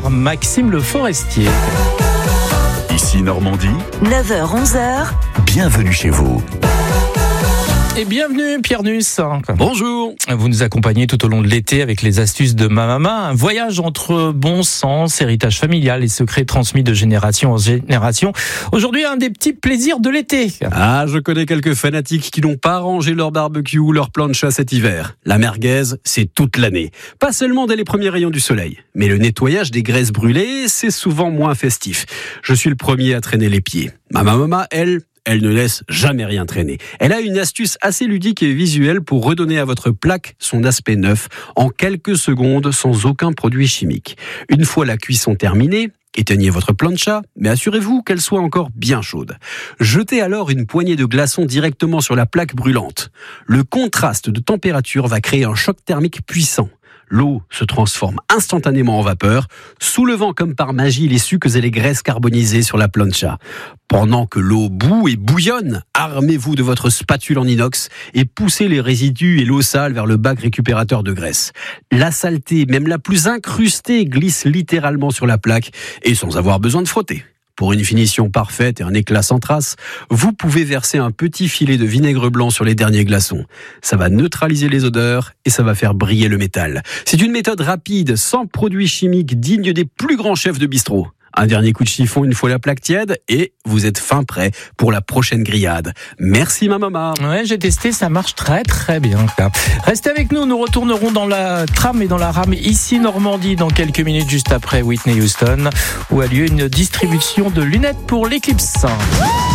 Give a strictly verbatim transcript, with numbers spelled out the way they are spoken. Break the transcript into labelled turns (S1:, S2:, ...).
S1: expert Maxime Le Forestier.
S2: Ici Normandie,
S3: neuf heures onze heures.
S2: Bienvenue chez vous.
S1: Et bienvenue Pierre Nuss.
S4: Bonjour.
S1: Vous nous accompagnez tout au long de l'été avec les astuces de ma maman. Un voyage entre bon sens, héritage familial et secrets transmis de génération en génération. Aujourd'hui, un des petits plaisirs de l'été.
S4: Ah, je connais quelques fanatiques qui n'ont pas rangé leur barbecue ou leur plancha cet hiver. La merguez, c'est toute l'année. Pas seulement dès les premiers rayons du soleil. Mais le nettoyage des graisses brûlées, c'est souvent moins festif. Je suis le premier à traîner les pieds. Ma maman, elle... Elle ne laisse jamais rien traîner. Elle a une astuce assez ludique et visuelle pour redonner à votre plaque son aspect neuf en quelques secondes sans aucun produit chimique. Une fois la cuisson terminée, éteignez votre plancha, mais assurez-vous qu'elle soit encore bien chaude. Jetez alors une poignée de glaçons directement sur la plaque brûlante. Le contraste de température va créer un choc thermique puissant. L'eau se transforme instantanément en vapeur, soulevant comme par magie les sucs et les graisses carbonisées sur la plancha. Pendant que l'eau bout et bouillonne, armez-vous de votre spatule en inox et poussez les résidus et l'eau sale vers le bac récupérateur de graisse. La saleté, même la plus incrustée, glisse littéralement sur la plaque et sans avoir besoin de frotter. Pour une finition parfaite et un éclat sans trace, vous pouvez verser un petit filet de vinaigre blanc sur les derniers glaçons. Ça va neutraliser les odeurs et ça va faire briller le métal. C'est une méthode rapide, sans produits chimiques, digne des plus grands chefs de bistrot. Un dernier coup de chiffon une fois la plaque tiède et vous êtes fin prêt pour la prochaine grillade. Merci ma maman.
S1: Ouais, j'ai testé, ça marche très très bien. Restez avec nous, nous retournerons dans la tram et dans la rame ici Normandie dans quelques minutes juste après Whitney Houston où a lieu une distribution de lunettes pour l'éclipse.